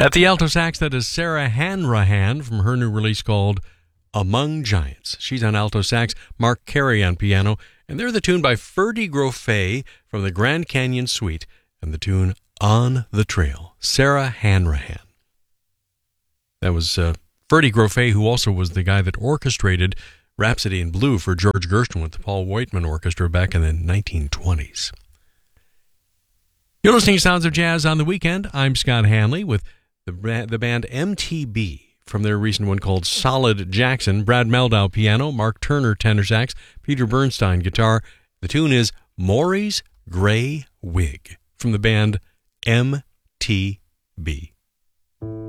At the alto sax, that is Sarah Hanrahan from her new release called Among Giants. She's on alto sax, Mark Carey on piano, and they're the tune by Ferdy Grofé from the Grand Canyon Suite, and the tune On the Trail, Sarah Hanrahan. That was Ferdy Grofé, who also was the guy that orchestrated Rhapsody in Blue for George Gershwin with the Paul Whiteman Orchestra back in the 1920s. You're listening to Sounds of Jazz on the Weekend. I'm Scott Hanley with the band MTB from their recent one called Solid Jackson. Brad Meldau piano, Mark Turner tenor sax, Peter Bernstein guitar. The tune is Maury's Gray Wig from the band MTB.